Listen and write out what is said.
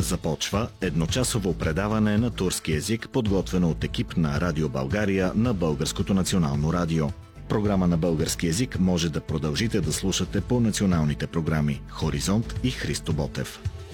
Започва едночасово предаване на турски език, подготвено от екип на Радио България на Българското национално радио. Програма на български език може да продължите да слушате по националните програми Хоризонт и Христо Ботев.